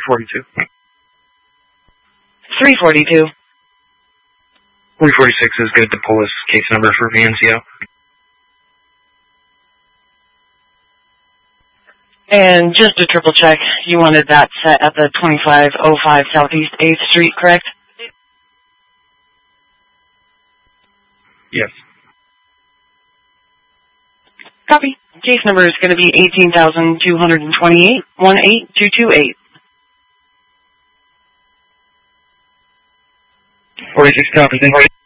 342. 342. 346 is good to pull this case number for VNCO. And just to triple check, you wanted that set at the 2505 Southeast 8th Street, correct? Yes. Copy. Case number is going to be 18,228, 18228. 46 copy, thank you.